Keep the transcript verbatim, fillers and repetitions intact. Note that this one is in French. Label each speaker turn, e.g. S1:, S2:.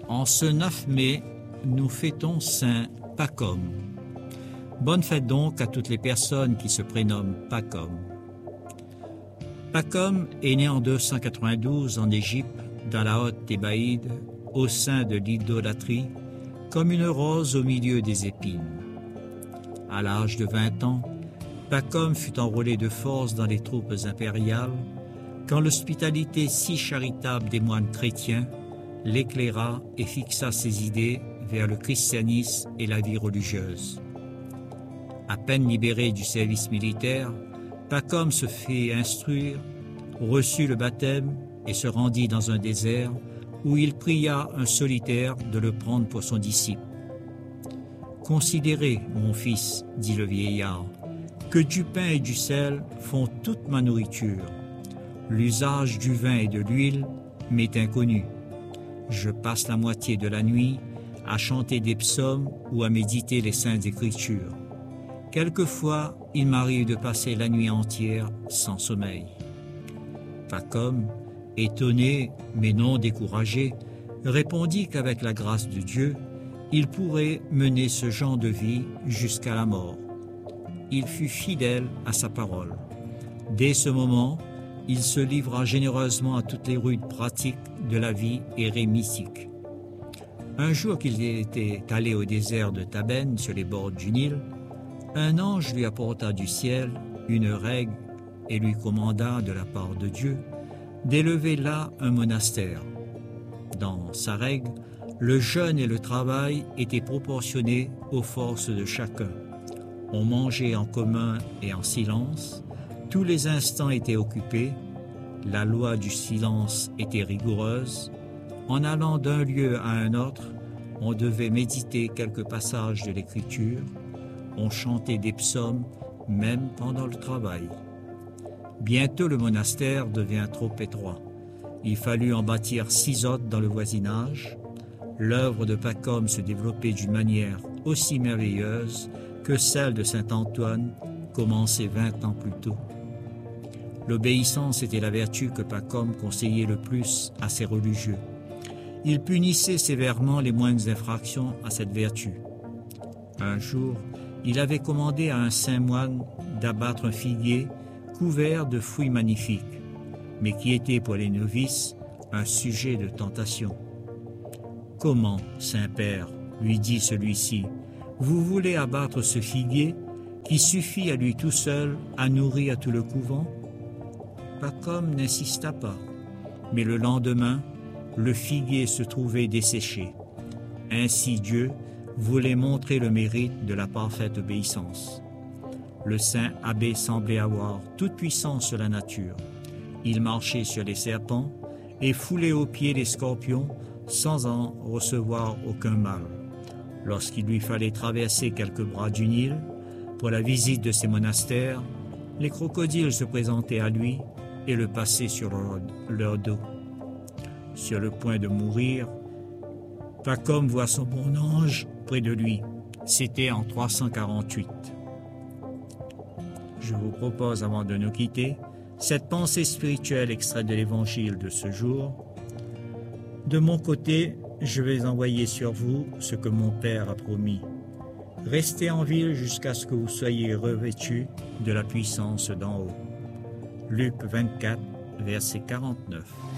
S1: En ce neuf mai, nous fêtons Saint Pacôme. Bonne fête donc à toutes les personnes qui se prénomment Pacôme. Pacôme est né en deux cent quatre-vingt-douze en Égypte, dans la Haute Thébaïde, au sein de l'idolâtrie, comme une rose au milieu des épines. À l'âge de vingt ans, Pacôme fut enrôlé de force dans les troupes impériales, quand l'hospitalité si charitable des moines chrétiens l'éclaira et fixa ses idées vers le christianisme et la vie religieuse. À peine libéré du service militaire, Pacôme se fit instruire, reçut le baptême et se rendit dans un désert où il pria un solitaire de le prendre pour son disciple. « Considérez, mon fils, dit le vieillard, que du pain et du sel font toute ma nourriture. L'usage du vin et de l'huile m'est inconnu. Je passe la moitié de la nuit à chanter des psaumes ou à méditer les saintes écritures. Quelquefois, il m'arrive de passer la nuit entière sans sommeil. » Pacôme, étonné mais non découragé, répondit qu'avec la grâce de Dieu, il pourrait mener ce genre de vie jusqu'à la mort. Il fut fidèle à sa parole. Dès ce moment, il se livra généreusement à toutes les rudes pratiques de la vie érémitique. Un jour qu'il était allé au désert de Tabenne, sur les bords du Nil, un ange lui apporta du ciel une règle et lui commanda de la part de Dieu d'élever là un monastère. Dans sa règle, le jeûne et le travail étaient proportionnés aux forces de chacun. On mangeait en commun et en silence, tous les instants étaient occupés, la loi du silence était rigoureuse. En allant d'un lieu à un autre, on devait méditer quelques passages de l'Écriture, on chantait des psaumes même pendant le travail. Bientôt le monastère devint trop étroit. Il fallut en bâtir six autres dans le voisinage. L'œuvre de Pacôme se développait d'une manière aussi merveilleuse que celle de saint Antoine, commencée vingt ans plus tôt. L'obéissance était la vertu que Pacôme conseillait le plus à ses religieux. Il punissait sévèrement les moindres infractions à cette vertu. Un jour, il avait commandé à un saint moine d'abattre un figuier couvert de fruits magnifiques, mais qui était pour les novices un sujet de tentation. « Comment, Saint-Père, lui dit celui-ci, vous voulez abattre ce figuier qui suffit à lui tout seul à nourrir tout le couvent ?» Pacôme n'insista pas, mais le lendemain, le figuier se trouvait desséché. Ainsi Dieu voulait montrer le mérite de la parfaite obéissance. Le saint abbé semblait avoir toute puissance sur la nature. Il marchait sur les serpents et foulait aux pieds les scorpions sans en recevoir aucun mal. Lorsqu'il lui fallait traverser quelques bras du Nil pour la visite de ses monastères, les crocodiles se présentaient à lui et le passaient sur leur, leur dos. Sur le point de mourir, Pacôme voit son bon ange près de lui. C'était en trois cent quarante-huit. Je vous propose, avant de nous quitter, cette pensée spirituelle extraite de l'Évangile de ce jour. De mon côté, je vais envoyer sur vous ce que mon Père a promis. Restez en ville jusqu'à ce que vous soyez revêtus de la puissance d'en haut. Luc vingt-quatre, verset quarante-neuf.